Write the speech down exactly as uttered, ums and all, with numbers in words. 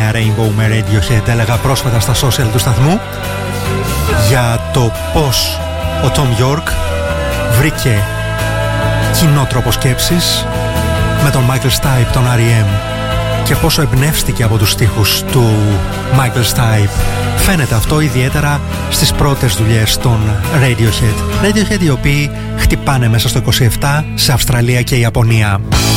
νέα Rainbow με Radiohead. Έλεγα πρόσφατα στα social του σταθμού για το πως ο Tom York βρήκε κοινό τρόπο σκέψης με τον Michael Stipe, τον αρ ι εμ, και πόσο εμπνεύστηκε από τους στίχους του Michael Stipe. Φαίνεται αυτό ιδιαίτερα στις πρώτες δουλειές των Radiohead. Radiohead οι οποίοι χτυπάνε μέσα στο είκοσι επτά σε Αυστραλία και Ιαπωνία.